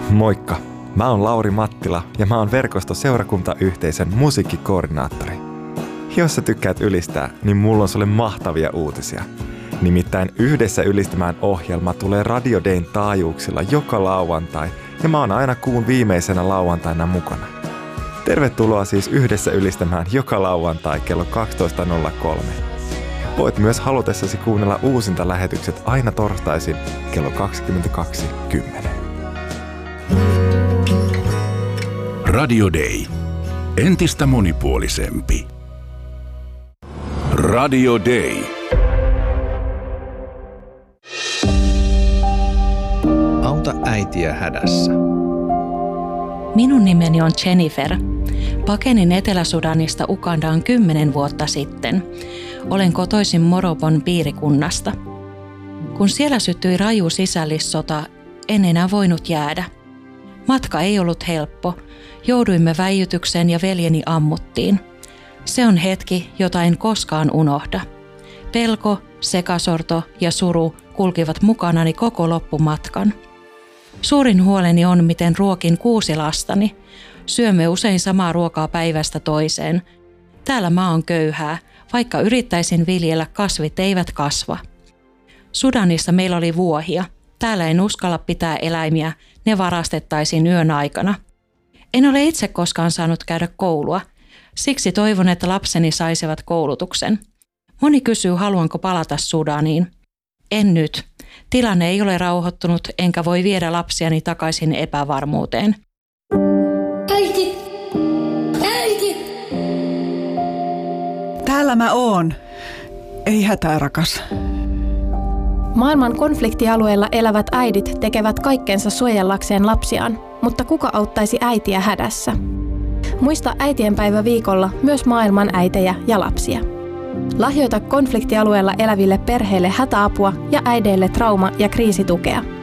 Moikka! Mä oon Lauri Mattila ja mä oon verkostoseurakuntayhteisön musiikkikoordinaattori. Jos sä tykkäät ylistää, niin mulla on sulle mahtavia uutisia. Nimittäin Yhdessä ylistämään -ohjelma tulee Radio Dayn taajuuksilla joka lauantai ja mä oon aina kuun viimeisenä lauantaina mukana. Tervetuloa siis Yhdessä ylistämään joka lauantai kello 12.03. Voit myös halutessasi kuunnella uusinta lähetykset aina torstaisin kello 22.10. Radio Day. Entistä monipuolisempi. Radio Day. Auta äitiä hädässä. Minun nimeni on Jennifer. Pakenin Etelä-Sudanista Ugandaan 10 vuotta sitten. Olen kotoisin Morobon piirikunnasta. Kun siellä syttyi raju sisällissota, en enää voinut jäädä. Matka ei ollut helppo. Jouduimme väijytykseen ja veljeni ammuttiin. Se on hetki, jota en koskaan unohda. Pelko, sekasorto ja suru kulkivat mukanani koko loppumatkan. Suurin huoleni on, miten ruokin 6 lastani. Syömme usein samaa ruokaa päivästä toiseen. Täällä maa on köyhää, vaikka yrittäisin viljellä, kasvit eivät kasva. Sudanissa meillä oli vuohia. Täällä en uskalla pitää eläimiä, ne varastettaisiin yön aikana. En ole itse koskaan saanut käydä koulua, siksi toivon, että lapseni saisivat koulutuksen. Moni kysyy, haluanko palata Sudaniin. En nyt. Tilanne ei ole rauhoittunut, enkä voi viedä lapsiani takaisin epävarmuuteen. Äiti! Äiti! Täällä mä oon. Ei hätää, rakas. Maailman konfliktialueilla elävät äidit tekevät kaikkensa suojellakseen lapsiaan, mutta kuka auttaisi äitiä hädässä? Muista äitienpäivä viikolla myös maailman äitejä ja lapsia. Lahjoita konfliktialueella eläville perheille hätäapua ja äideille trauma- ja kriisitukea.